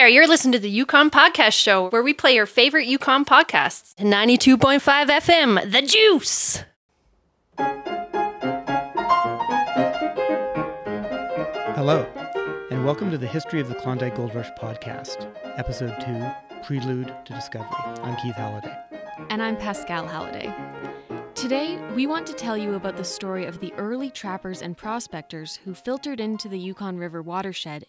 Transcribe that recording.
you're listening to the Yukon Podcast Show, where we play your favorite Yukon podcasts. 92.5 FM, The Juice! Hello, and welcome to the History of the Klondike Gold Rush podcast, Episode 2, Prelude to Discovery. I'm Keith Halliday. And I'm Pascal Halliday. Today, we want to tell you about the story of the early trappers and prospectors who filtered into the Yukon River watershed